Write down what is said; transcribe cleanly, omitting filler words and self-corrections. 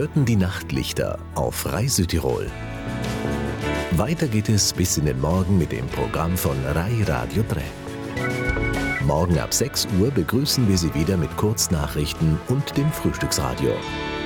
hörten die Nachtlichter auf Rai Südtirol. Weiter geht es bis in den Morgen mit dem Programm von Rai Radio 3. Morgen ab 6 Uhr begrüßen wir Sie wieder mit Kurznachrichten und dem Frühstücksradio.